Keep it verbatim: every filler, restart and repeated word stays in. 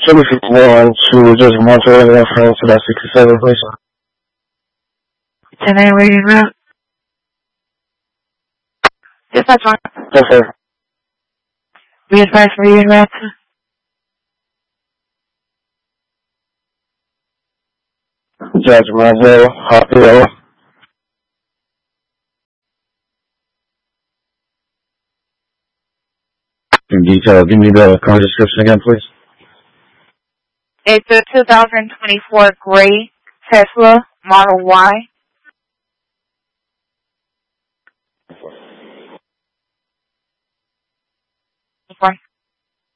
seven fifty-one to just Montreal reference to that sixty-seven, please. ten A reading route. Dispatch one. Yes, sir. Be advised for reading route. Judge Mazel, Hospital. In detail, give me the car description again, please. It's a two thousand twenty-four gray Tesla Model Y